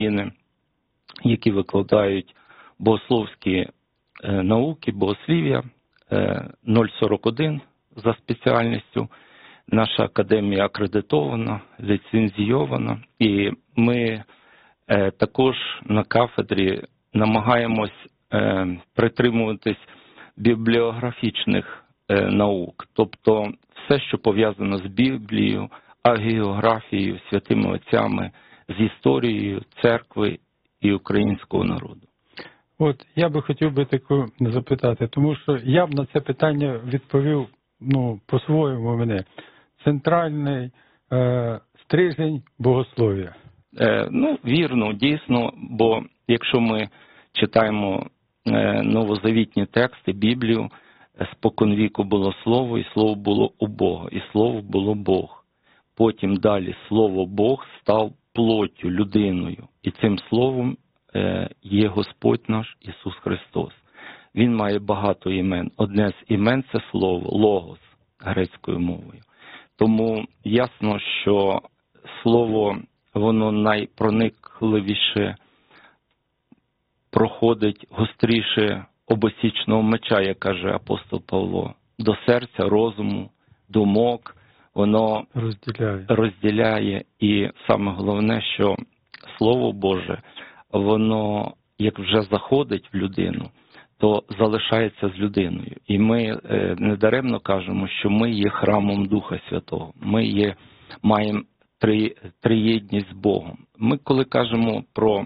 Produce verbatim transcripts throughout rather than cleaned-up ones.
України, які викладають богословські науки, богослів'я, нуль сорок один за спеціальністю. Наша академія акредитована, ліцензійована, і ми також на кафедрі намагаємось притримуватись бібліографічних наук, тобто все, що пов'язано з Біблією, агіографією, святими отцями, з історією церкви і українського народу. От я би хотів би таку запитати, тому що я б на це питання відповів, ну, по-своєму мене. Центральний е, стрижень богослов'я. Е, ну, вірно, дійсно, бо якщо ми читаємо е, новозавітні тексти, Біблію, споконвіку було слово, і слово було у Бога, і слово було Бог. Потім далі слово Бог став плоттю, людиною, і цим словом е, є Господь наш Ісус Христос. Він має багато імен. Одне з імен – це слово, логос, грецькою мовою. Тому ясно, що слово, воно найпроникливіше проходить гостріше обосічного меча, як каже апостол Павло, до серця, розуму, думок, воно розділяє. розділяє. І саме головне, що Слово Боже, воно, як вже заходить в людину, то залишається з людиною. І ми недаремно кажемо, що ми є храмом Духа Святого. Ми є, маємо три, триєдність з Богом. Ми коли кажемо про,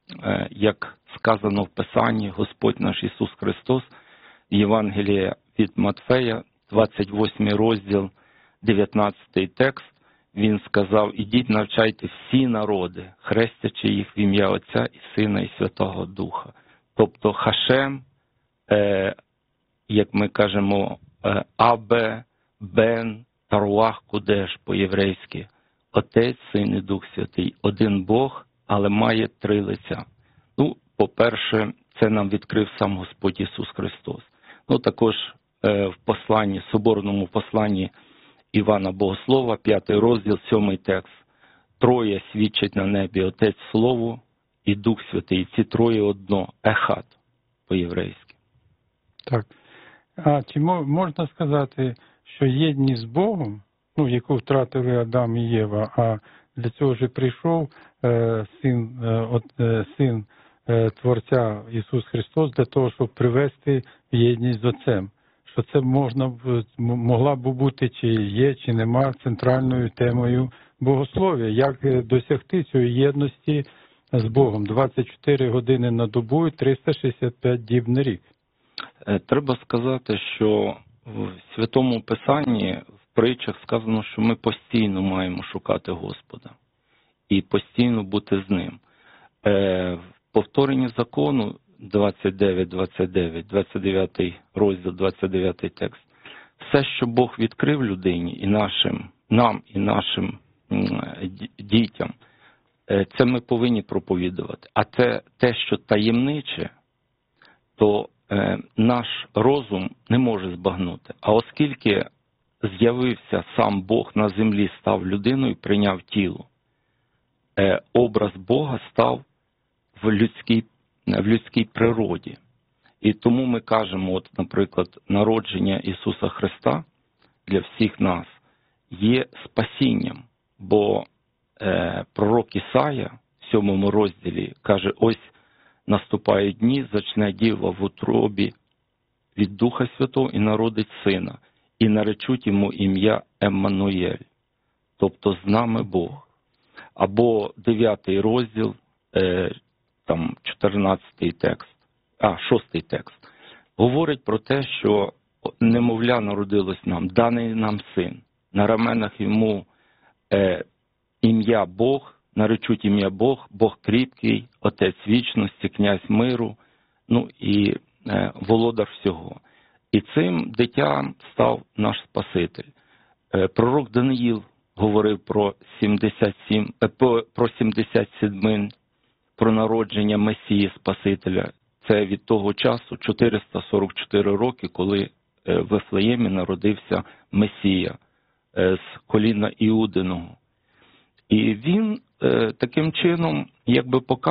як сказано в Писанні, Господь наш Ісус Христос, Євангелія від Матфея, двадцять восьмий розділ, дев'ятнадцятий текст, Він сказав: «Ідіть, навчайте всі народи, хрестячи їх в ім'я Отця і Сина і Святого Духа». Тобто Хашем, Е, як ми кажемо, е, Абе, Бен, Таруах Кудеш по-єврейськи. Отець, Син і Дух Святий. Один Бог, але має три лиця. Ну, по-перше, це нам відкрив сам Господь Ісус Христос. Ну, також е, в посланні, соборному посланні Івана Богослова, п'ятий розділ, сьомий текст. Троє свідчать на небі: Отець, Слово і Дух Святий. Ці троє одно, ехат по-єврейськи. Так. А чи можна сказати, що єдність з Богом, ну, яку втратили Адам і Єва, а для цього ж прийшов е, син, е, от, е, син е, Творця Ісус Христос для того, щоб привести в єдність з Отцем? Що це можна, могла б бути, чи є, чи нема центральною темою богослов'я? Як досягти цієї єдності з Богом? двадцять чотири години на добу і триста шістдесят п'ять діб на рік. Треба сказати, що в Святому Писанні, в притчах сказано, що ми постійно маємо шукати Господа і постійно бути з Ним. В повторенні закону двадцять дев'ять двадцять дев'ять, двадцять дев'ятий розділ, двадцять дев'ятий текст. Все, що Бог відкрив людині і нашим, нам і нашим дітям, це ми повинні проповідувати. А це те, що таємниче, то наш розум не може збагнути. А оскільки з'явився сам Бог на землі, став людиною, прийняв тіло, образ Бога став в людській, в людській природі. І тому ми кажемо, от, наприклад, народження Ісуса Христа для всіх нас є спасінням, бо е, пророк Ісая в сьомому розділі каже: ось наступають дні, зачне діва в утробі від Духа Святого і народить сина, і наречуть йому ім'я Еммануєль, тобто з нами Бог. Або дев'ятий розділ, е, там чотирнадцятий текст, а шостий текст, говорить про те, що немовля народилось нам, даний нам син, на раменах йому е, ім'я Бог, наречуть ім'я Бог, Бог кріпкий, Отець вічності, князь миру, ну і е, володар всього. І цим дитям став наш Спаситель. Е, пророк Даниїл говорив про сімдесят сім, е, про сімдесят седьмин, про народження Месії Спасителя. Це від того часу чотириста сорок чотири роки, коли в Вифлеємі народився Месія з коліна Іудиного. І він е, таким чином якби показує,